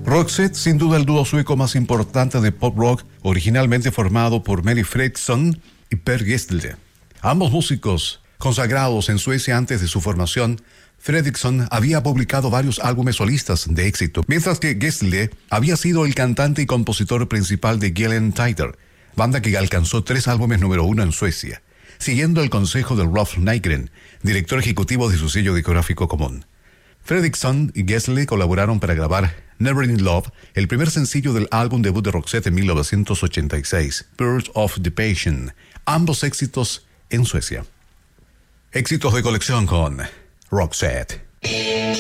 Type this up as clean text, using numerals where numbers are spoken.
Roxette, sin duda el dúo sueco más importante de pop rock, originalmente formado por Mary Fredriksson y Per Gessle. Ambos músicos consagrados en Suecia antes de su formación, Fredriksson había publicado varios álbumes solistas de éxito, mientras que Gessle había sido el cantante y compositor principal de Gyllene Tider, banda que alcanzó 3 álbumes número 1 en Suecia, siguiendo el consejo de Rolf Nygren, director ejecutivo de su sello discográfico común. Fredriksson y Gessle colaboraron para grabar Never in Love, el primer sencillo del álbum debut de Roxette en 1986, Birds of the Passion, ambos éxitos en Suecia. Éxitos de colección con Roxette.